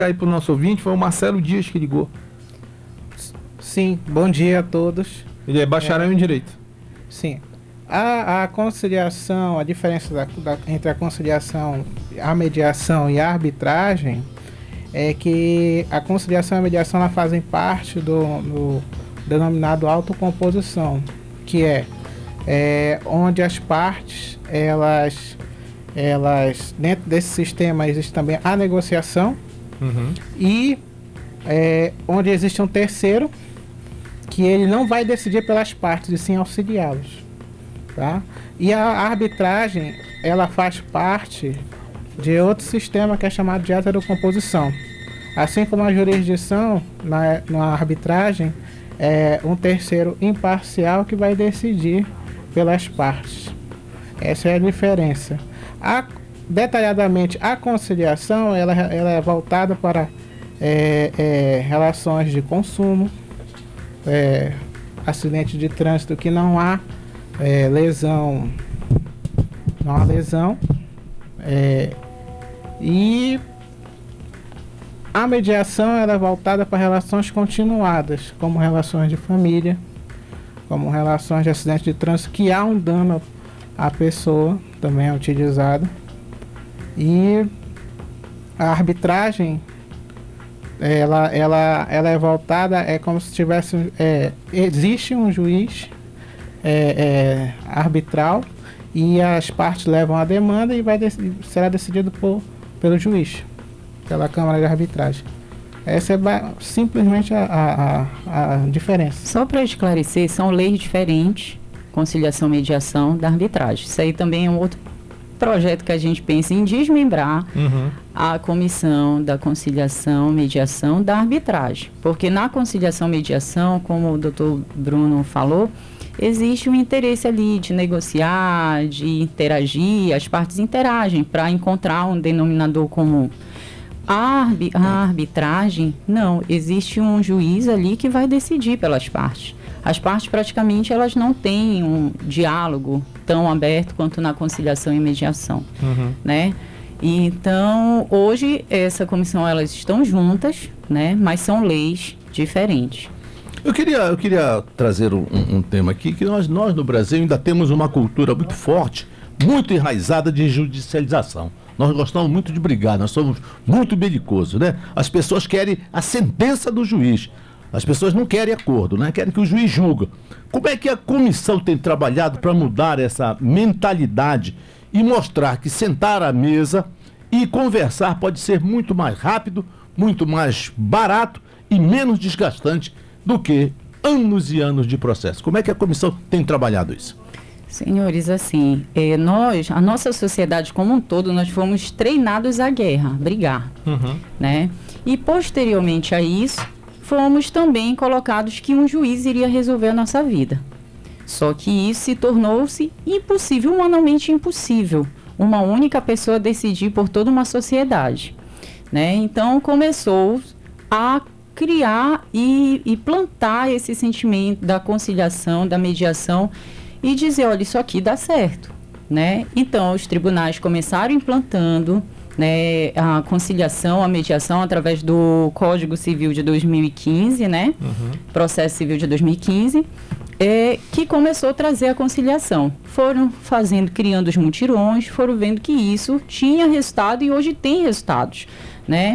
Aí para o nosso ouvinte, foi o Marcelo Dias que ligou. Sim, bom dia a todos. Ele é bacharel em Direito. Sim. A conciliação, a diferença entre a conciliação, a mediação e a arbitragem é que a conciliação e a mediação ela fazem parte do denominado autocomposição, que é onde as partes, elas dentro desse sistema existe também a negociação. E onde existe um terceiro que ele não vai decidir pelas partes e sim auxiliá-los, tá? E a arbitragem ela faz parte de outro sistema que é chamado de heterocomposição. Assim como a jurisdição na arbitragem é um terceiro imparcial que vai decidir pelas partes. Essa é a diferença. Detalhadamente, a conciliação ela é voltada para relações de consumo, acidente de trânsito que não há lesão, e a mediação ela é voltada para relações continuadas, como relações de família, como relações de acidente de trânsito que há um dano à pessoa, também é utilizado. E a arbitragem ela é voltada, é como se tivesse existe um juiz arbitral e as partes levam a demanda e será decidido pelo juiz, pela Câmara de Arbitragem. Essa é simplesmente a diferença. Só para esclarecer, são leis diferentes, conciliação e mediação da arbitragem. Isso aí também é um outro projeto que a gente pensa em desmembrar a comissão da conciliação, mediação da arbitragem. Porque na conciliação e mediação, como o doutor Bruno falou, existe um interesse ali de negociar, de interagir, as partes interagem para encontrar um denominador comum. A arbitragem, não, existe um juiz ali que vai decidir pelas partes. As partes praticamente elas não têm um diálogo tão aberto quanto na conciliação e mediação, né? E, então, hoje essa comissão elas estão juntas, né? Mas são leis diferentes. Eu queria trazer um tema aqui, que nós no Brasil ainda temos uma cultura muito forte, muito enraizada de judicialização. Nós gostamos muito de brigar, nós somos muito belicosos, né? As pessoas querem a sentença do juiz. As pessoas não querem acordo, né? Querem que o juiz julgue. Como é que a comissão tem trabalhado para mudar essa mentalidade e mostrar que sentar à mesa e conversar pode ser muito mais rápido, muito mais barato e menos desgastante do que anos e anos de processo? Como é que a comissão tem trabalhado isso? Senhores, assim, a nossa sociedade como um todo, nós fomos treinados à guerra, a brigar, né? E posteriormente a isso, fomos também colocados que um juiz iria resolver a nossa vida. Só que isso se tornou-se impossível, humanamente impossível, uma única pessoa decidir por toda uma sociedade, né? Então começou a criar e plantar esse sentimento da conciliação, da mediação e dizer, olha, isso aqui dá certo, né? Então os tribunais começaram implantando, né, a conciliação, a mediação através do Código Civil de 2015, né? Processo Civil de 2015, que começou a trazer a conciliação. Foram criando os mutirões, foram vendo que isso tinha resultado e hoje tem resultados, né?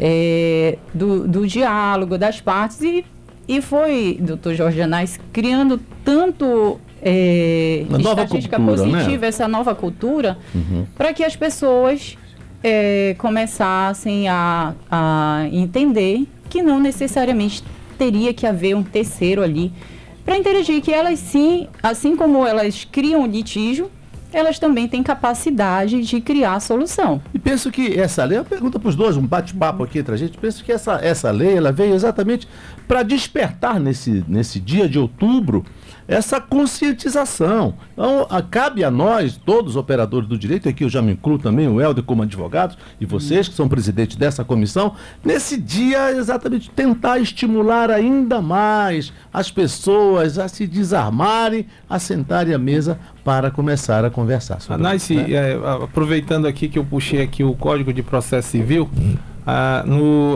Do diálogo das partes e foi, doutor Jorge Anais, criando tanto estatística cultura, positiva, né? Essa nova cultura, para que as pessoas começassem a entender que não necessariamente teria que haver um terceiro ali para interagir, que elas sim, assim como elas criam litígio, elas também têm capacidade de criar a solução. E penso que essa lei, uma pergunta para os dois, um bate-papo aqui entre a gente, penso que essa lei ela veio exatamente para despertar nesse dia de outubro essa conscientização. Então, cabe a nós, todos os operadores do direito, aqui eu já me incluo também, o Helder como advogados, e vocês que são presidentes dessa comissão, nesse dia exatamente tentar estimular ainda mais as pessoas a se desarmarem, a sentarem à mesa para começar a conversar sobre Anais, aproveitando aqui que eu puxei aqui o Código de Processo Civil, no